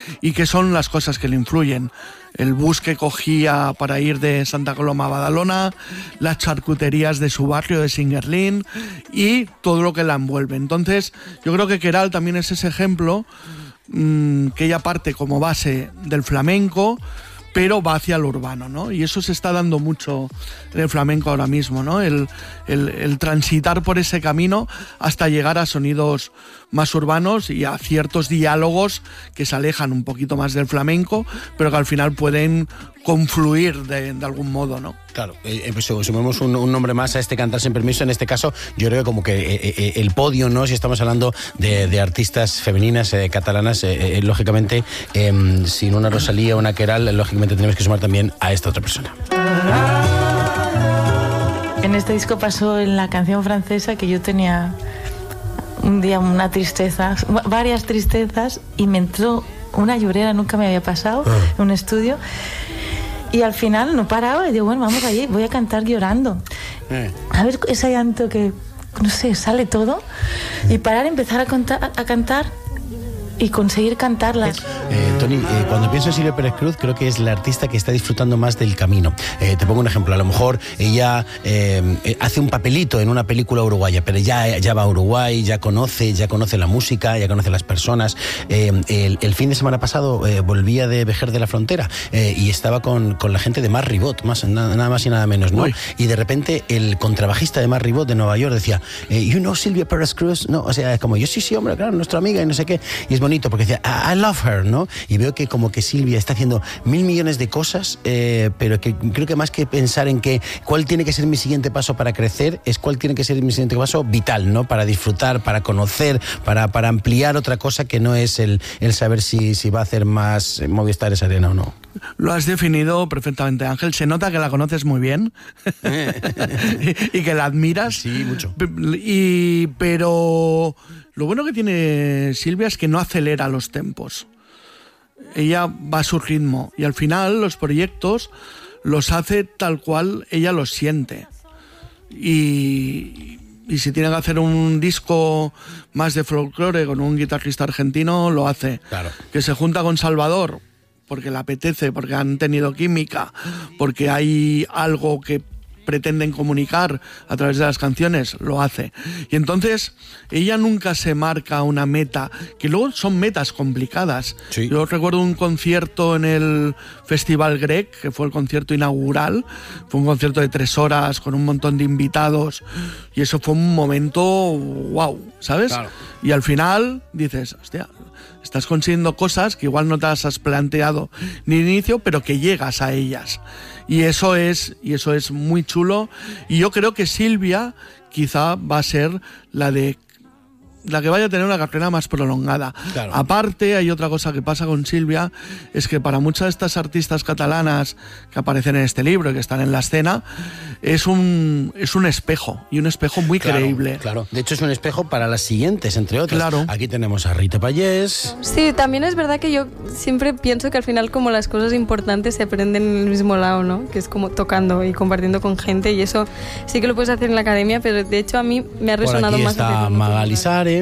y qué son las cosas que le influyen. El bus que cogía para ir de Santa Coloma a Badalona, las charcuterías de su barrio de Singerlín y todo lo que la envuelve. Entonces, yo creo que Queralt también es ese ejemplo que ella parte como base del flamenco, pero va hacia lo urbano, ¿no? Y eso se está dando mucho en el flamenco ahora mismo, ¿no? El transitar por ese camino hasta llegar a sonidos más urbanos y a ciertos diálogos que se alejan un poquito más del flamenco, pero que al final pueden confluir de algún modo, ¿no? Claro, pues sumemos un nombre más a este Cantar sin permiso. En este caso, yo creo que como que el podio, ¿no? Si estamos hablando de artistas femeninas catalanas, lógicamente, sin una Rosalía o una Queralt, lógicamente tenemos que sumar también a esta otra persona. En este disco pasó en la canción francesa que yo tenía un día una tristeza, varias tristezas, y me entró una llorera, nunca me había pasado en un estudio. Y al final no paraba y digo, bueno, vamos allí, voy a cantar llorando. A ver ese llanto que, no sé, sale todo. Y parar, empezar a cantar y conseguir cantarlas. Toni, cuando pienso en Silvia Pérez Cruz, creo que es la artista que está disfrutando más del camino. Te pongo un ejemplo, a lo mejor ella hace un papelito en una película uruguaya, pero ya va a Uruguay, ya conoce la música, ya conoce las personas. El fin de semana pasado volvía de Vejer de la Frontera y estaba con la gente de Mar Ribot, nada más y nada menos, ¿no? Uy. Y de repente el contrabajista de Mar Ribot de Nueva York decía, you know Silvia Pérez Cruz, no, o sea, como yo sí, hombre, claro, nuestra amiga y no sé qué. Y es bonito porque decía, I love her, ¿no? Y veo que como que Silvia está haciendo 1.000 millones de cosas, pero que creo que más que pensar en que cuál tiene que ser mi siguiente paso para crecer, es cuál tiene que ser mi siguiente paso vital, ¿no? Para disfrutar, para conocer, para ampliar otra cosa que no es el saber si va a hacer más Movistar esa arena o no. Lo has definido perfectamente, Ángel. Se nota que la conoces muy bien y que la admiras. Sí, mucho. Pero lo bueno que tiene Silvia es que no acelera los tempos. Ella va a su ritmo y al final los proyectos los hace tal cual ella los siente. Y si tiene que hacer un disco más de folclore con un guitarrista argentino, lo hace. Claro. Que se junta con Salvador porque le apetece, porque han tenido química, porque hay algo que pretenden comunicar a través de las canciones, lo hace. Y entonces ella nunca se marca una meta, que luego son metas complicadas. Sí. Yo recuerdo un concierto en el Festival Grec, que fue el concierto inaugural, fue un concierto de 3 horas con un montón de invitados y eso fue un momento wow, ¿sabes? Claro. Y al final dices, hostia, estás consiguiendo cosas que igual no te las has planteado ni de inicio, pero que llegas a ellas. Y eso es muy chulo. Y yo creo que Silvia quizá va a ser la que vaya a tener una carrera más prolongada. Claro. Aparte, hay otra cosa que pasa con Silvia, es que para muchas de estas artistas catalanas que aparecen en este libro y que están en la escena, es un espejo, y un espejo muy creíble. Claro, de hecho es un espejo para las siguientes, entre otras. Claro. Aquí tenemos a Rita Payés. Sí, también es verdad que yo siempre pienso que al final como las cosas importantes se aprenden en el mismo lado, ¿no? Que es como tocando y compartiendo con gente, y eso sí que lo puedes hacer en la academia, pero de hecho a mí me ha resonado por aquí más. Está Magali Sare.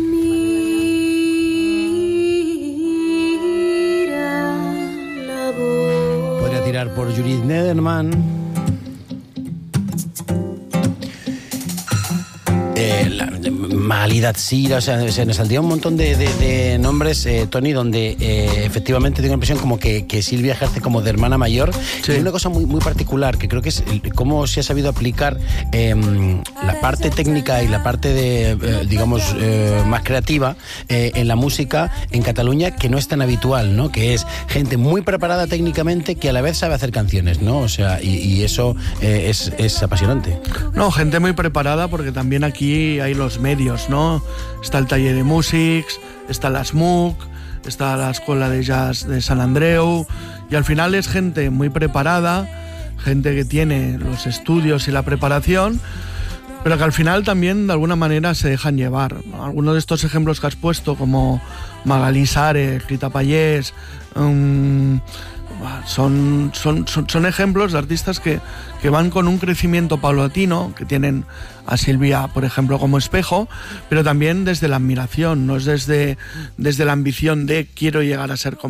Podría tirar por Judith Nederman. Magali Datsira, o sea, se nos saldría un montón de nombres, Toni, donde efectivamente tengo la impresión como que Silvia ejerce como de hermana mayor. Sí. Y una cosa muy particular, que creo que es cómo se ha sabido aplicar la parte técnica y la parte de, digamos, más creativa en la música en Cataluña, que no es tan habitual, ¿no? Que es gente muy preparada técnicamente que a la vez sabe hacer canciones, ¿no? O sea, y eso es apasionante. No, gente muy preparada, porque también aquí hay los medios, ¿no? Está el taller de músics, está la SMUC, está la Escuela de Jazz de Sant Andreu, y al final es gente muy preparada, gente que tiene los estudios y la preparación, pero que al final también de alguna manera se dejan llevar. Algunos de estos ejemplos que has puesto, como Magali Sare, Rita Payés, son ejemplos de artistas que van con un crecimiento paulatino, que tienen a Silvia, por ejemplo, como espejo, pero también desde la admiración, no es desde la ambición de quiero llegar a ser como